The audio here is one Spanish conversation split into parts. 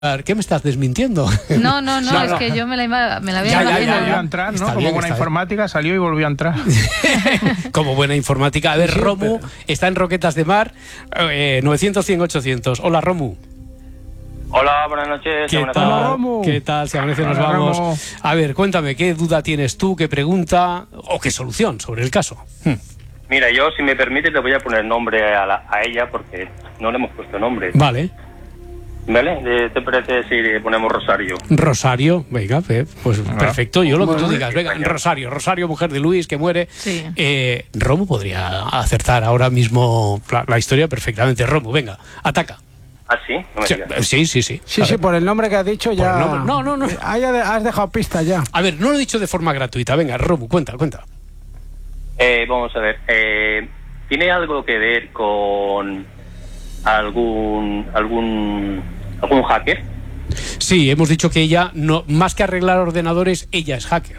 ¿Qué me estás desmintiendo? No, es que yo me la había imaginado. Volvió a entrar, ¿no? Como buena informática, salió y volvió a entrar. Como buena informática. A ver, Romu está en Roquetas de Mar, 900, 100, 800. Hola, Romu. Hola, buenas noches. ¿Qué tal, Romu? ¿Qué tal? Si amanece nos vamos. Romu. A ver, cuéntame, ¿qué duda tienes tú, qué pregunta o qué solución sobre el caso? Mira, yo, si me permite, le voy a poner nombre a ella porque no le hemos puesto nombre. Vale. ¿Vale? ¿Te parece si le ponemos Rosario? Rosario, venga, pues perfecto, yo lo que tú digas. Venga, Rosario, mujer de Luis, que muere. Sí. Romu podría acertar ahora mismo la historia perfectamente. Romu, venga, ataca. ¿Ah, sí? No me digas. Sí. Sí, por el nombre que has dicho ya... No. Ahí has dejado pistas ya. A ver, no lo he dicho de forma gratuita. Venga, Romu, cuenta. Vamos a ver. ¿Tiene algo que ver con algún hacker? Sí, hemos dicho que ella, no, más que arreglar ordenadores, ella es hacker.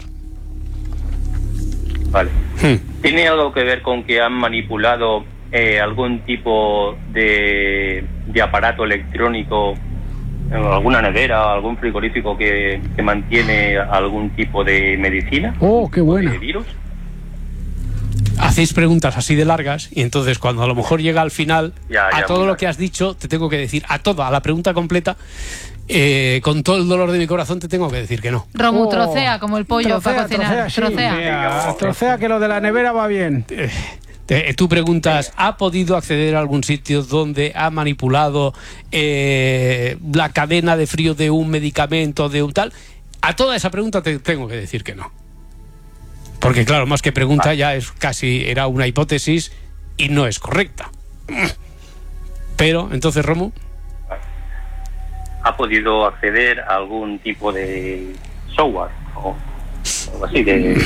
Vale. ¿Tiene algo que ver con que han manipulado algún tipo de aparato electrónico, alguna nevera, algún frigorífico que mantiene algún tipo de medicina? ¡Oh, qué buena! ¿De virus? Hacéis preguntas así de largas y entonces cuando a lo mejor llega al final, a todo lo que has dicho, te tengo que decir, a la pregunta completa, con todo el dolor de mi corazón te tengo que decir que no. Romu, trocea como el pollo para cocinar. Trocea que lo de la nevera va bien. Tú preguntas, ¿ha podido acceder a algún sitio donde ha manipulado la cadena de frío de un medicamento, de un tal? A toda esa pregunta te tengo que decir que no. Porque claro, más que pregunta ya es casi, era una hipótesis y no es correcta. Pero, entonces, Romu, ¿ha podido acceder a algún tipo de software o algo así de...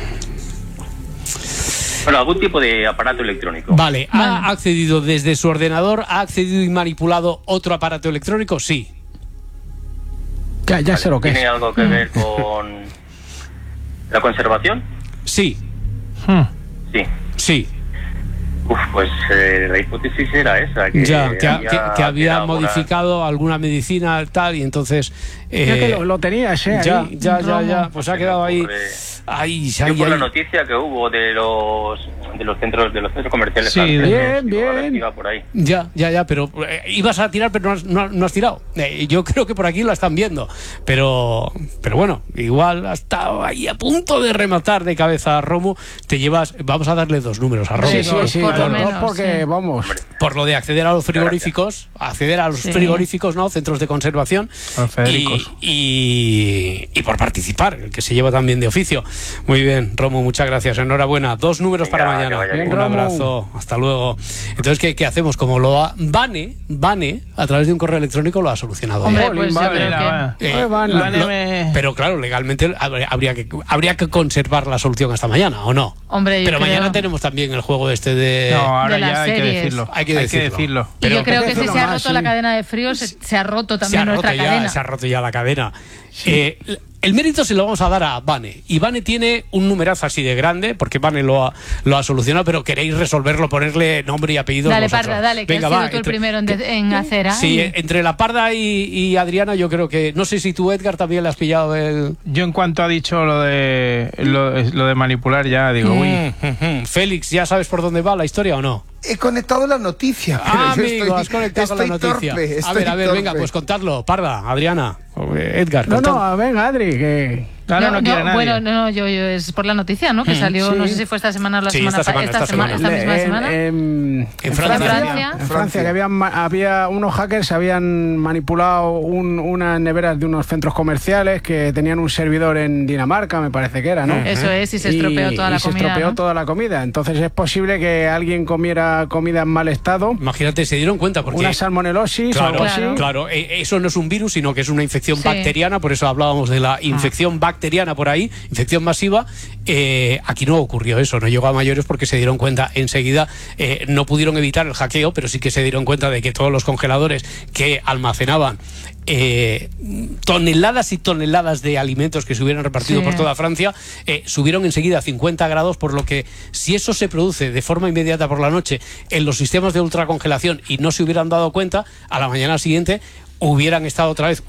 Bueno, algún tipo de aparato electrónico? Vale, ¿ha accedido desde su ordenador? ¿Ha accedido y manipulado otro aparato electrónico? Sí. Ya sé lo que es. ¿Tiene algo que ver con la conservación? Sí. Sí. Pues la hipótesis era esa. Que había modificado alguna medicina tal y entonces... que lo tenías, Ya. Pues ha quedado ahí... Por la noticia que hubo de los centros comerciales. Sí, bien. Iba por ahí. Ya, pero ibas a tirar, pero no has tirado. Yo creo que por aquí la están viendo. Pero bueno, igual ha estado ahí a punto de rematar de cabeza a Romu. Te llevas, vamos a darle 2 números a Romu. Sí, por lo menos, porque vamos. Por lo de acceder a los frigoríficos, frigoríficos, ¿no? Centros de conservación. Y por participar, el que se lleva también de oficio. Muy bien, Romu, muchas gracias, enhorabuena. 2 números para mañana. Un abrazo, hasta luego. Entonces, ¿qué hacemos? Como lo ha Vane, a través de un correo electrónico lo ha solucionado. Hombre, pues yo creo que... Pero claro, legalmente habría que conservar la solución hasta mañana, ¿o no? Hombre, pero mañana tenemos también el juego de... No, ahora de ya hay que decirlo. Pero yo creo que si se ha roto la cadena de frío, se ha roto también nuestra cadena. Se ha roto ya la cadena. Sí. El mérito se lo vamos a dar a Vane. Y Vane tiene un numerazo así de grande, porque Vane lo ha solucionado, pero queréis resolverlo, ponerle nombre y apellido. Dale, Parda, dale, que has sido tú el primero en hacer. Sí, entre la Parda y Adriana, yo creo que... No sé si tú, Edgar, también le has pillado el... Yo, en cuanto ha dicho lo de manipular, ya digo, uy. Félix, ¿ya sabes por dónde va la historia o no? He conectado la noticia. Amigo, has conectado la noticia. A ver, venga, pues contadlo. Parda, Adriana, Edgar. No, venga, Adri, que... No quiere nadie. Bueno, yo es por la noticia, ¿no? Que salió, no sé si fue esta semana o la semana pasada. Esta misma semana. En Francia, que había unos hackers habían manipulado unas neveras de unos centros comerciales que tenían un servidor en Dinamarca, me parece que era, ¿no? Eso es, y se estropeó toda la comida. Se estropeó toda la comida. Entonces es posible que alguien comiera comida en mal estado. Imagínate, se dieron cuenta porque... Una salmonelosis o algo así. Claro, eso no es un virus, sino que es una infección bacteriana, por eso hablábamos de la infección bacteriana por ahí, infección masiva. Aquí no ocurrió eso, no llegó a mayores porque se dieron cuenta enseguida. No pudieron evitar el hackeo, pero sí que se dieron cuenta de que todos los congeladores que almacenaban toneladas y toneladas de alimentos que se hubieran repartido por toda Francia, subieron enseguida a 50 grados, por lo que si eso se produce de forma inmediata por la noche en los sistemas de ultracongelación y no se hubieran dado cuenta, a la mañana siguiente hubieran estado otra vez